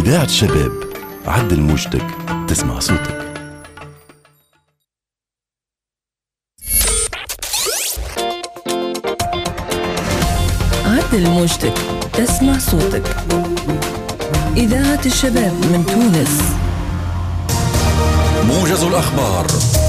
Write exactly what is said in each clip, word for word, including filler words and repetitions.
إذاعة الشباب، عدل موجتك تسمع صوتك. عدل موجتك تسمع صوتك. إذاعة الشباب من تونس. موجز الأخبار.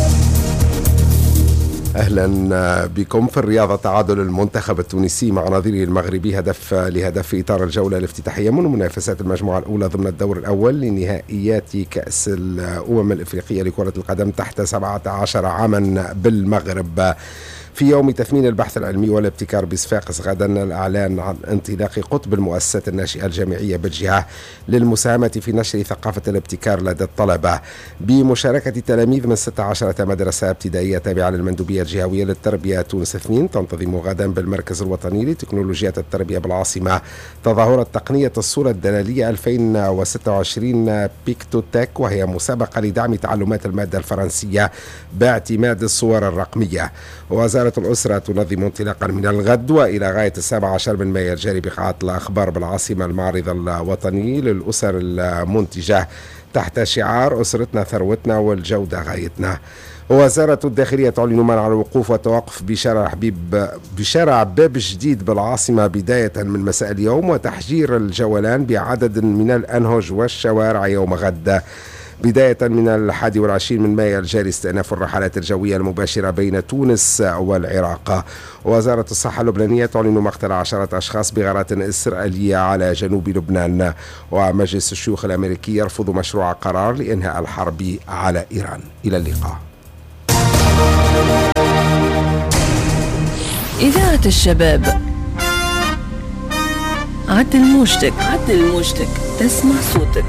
أهلا بكم. في الرياضة، تعادل المنتخب التونسي مع نظيره المغربي هدف لهدف إطار الجولة الافتتاحية من منافسات المجموعة الأولى ضمن الدور الأول لنهائيات كأس الأمم الإفريقية لكرة القدم تحت سبعة عشر عاما بالمغرب. في يوم تثمين البحث العلمي والابتكار بصفاقس غدا الإعلان عن انطلاق قطب المؤسسات الناشئة الجامعية بالجهة للمساهمة في نشر ثقافة الابتكار لدى الطلبة بمشاركة تلاميذ من ستة عشر مدرسة ابتدائية تابعة للمندوبية الجهوية للتربية تونس اثنين. تنتظم غدا بالمركز الوطني لتكنولوجيات التربية بالعاصمة تظاهرة تقنية الصورة الدلالية ألفين وستة وعشرين بيكتوتك، وهي مسابقة لدعم تعلمات المادة الفرنسية باعتماد الصور الرقمية. وزارة الأسرة تنظم انطلاقا من الغد وإلى غاية السابع عشر من مايو الجاري بقاعة الأخبار بالعاصمة المعرض الوطني للأسر المنتجة تحت شعار أسرتنا ثروتنا والجودة غايتنا. وزارة الداخلية تعلن منع الوقوف والتوقف بشارع حبيب بشارع باب جديد بالعاصمة بداية من مساء اليوم، وتحجير الجولان بعدد من الأنهج والشوارع يوم غد. بداية من الحادي والعشرين من مايو الجاري استئناف الرحلات الجوية المباشرة بين تونس والعراق. وزارة الصحة اللبنانية تعلن مقتل عشرة أشخاص بغارات إسرائيلية على جنوب لبنان. ومجلس الشيوخ الأمريكي يرفض مشروع قرار لإنهاء الحرب على إيران. إلى اللقاء. إذاعة الشباب، عدل موجتك عدل موجتك تسمع صوتك.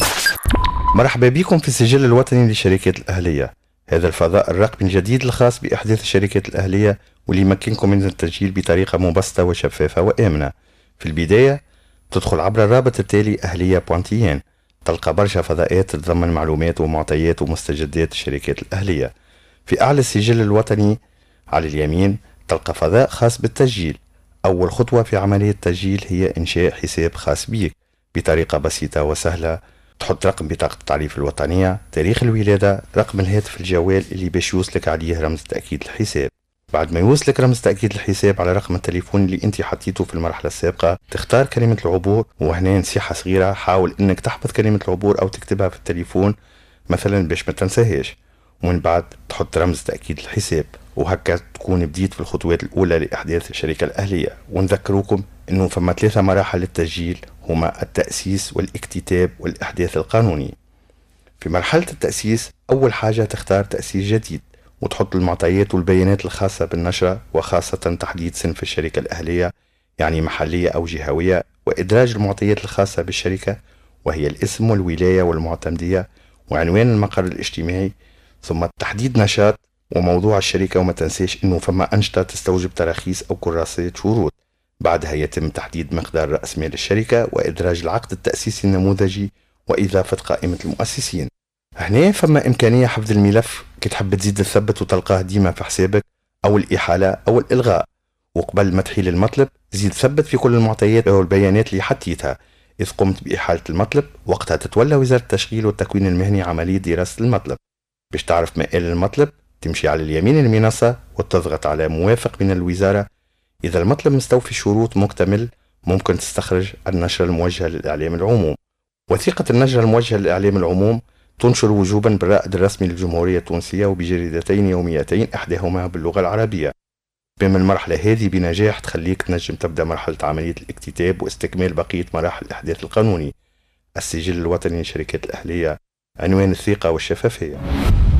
مرحبا بكم في السجل الوطني للشركات الأهلية، هذا الفضاء الرقمي الجديد الخاص بإحداث الشركات الأهلية واللي يمكنكم من التسجيل بطريقة مبسطة وشفافة وآمنة. في البداية تدخل عبر الرابط التالي أهلية بوانتيين، تلقى برشا فضاءات تتضمن معلومات ومعطيات ومستجدات الشركات الأهلية. في أعلى السجل الوطني على اليمين تلقى فضاء خاص بالتسجيل. أول خطوة في عملية التسجيل هي إنشاء حساب خاص بك بطريقة بسيطة وسهلة. تحط رقم بطاقة التعريف الوطنية، تاريخ الولادة، رقم الهاتف الجوال اللي باش يوصلك عليه رمز تأكيد الحساب. بعد ما يوصلك رمز تأكيد الحساب على رقم التليفون اللي انت حطيته في المرحلة السابقة، تختار كلمة العبور. وهنا نصيحة صغيرة، حاول انك تحفظ كلمة العبور او تكتبها في التليفون مثلا باش ما تنساهاش، ومن بعد تحط رمز تأكيد الحساب. وهكا تكون بديت في الخطوات الأولى لإحداث الشركة الأهلية. ونذكروكم أنه فما ثلاثة مراحل للتسجيل، هما التأسيس والاكتتاب والإحداث القانوني. في مرحلة التأسيس أول حاجة تختار تأسيس جديد وتحط المعطيات والبيانات الخاصة بالنشرة، وخاصة تحديد صنف الشركة الأهلية يعني محلية أو جهوية، وإدراج المعطيات الخاصة بالشركة وهي الاسم والولاية والمعتمدية وعنوان المقر الاجتماعي، ثم تحديد نشاط وموضوع الشركة. وما تنسيش انه فما انشطة تستوجب تراخيص او كراسات شروط. بعدها يتم تحديد مقدار رأس مال الشركة وادراج العقد التأسيسي النموذجي واضافة قائمة المؤسسين. هنا فما امكانية حفظ الملف كي تحب تزيد تثبت وتلقاه ديما في حسابك، او الاحالة او الالغاء. وقبل ما تحيل المطلب زيد ثبت في كل المعطيات او البيانات اللي حطيتها. اذ قمت بإحالة المطلب وقتها تتولى وزارة التشغيل والتكوين المهني عملية دراسة المطلب. باش تعرف مآل المطلب تمشي على اليمين المنصة وتضغط على موافق من الوزارة. إذا المطلب مستوفي الشروط مكتمل ممكن تستخرج النشرة الموجهة للإعلام العموم. وثيقة النشرة الموجهة للإعلام العموم تنشر وجوبا بالرائد الرسمي للجمهورية التونسية وبجريدتين يوميتين إحداهما باللغة العربية. بما المرحلة هذه بنجاح تخليك تنجم تبدأ مرحلة عملية الاكتتاب واستكمال بقية مراحل الإحداث القانوني. السجل الوطني للشركات الأهلية، عنوان الثقة والشفافية.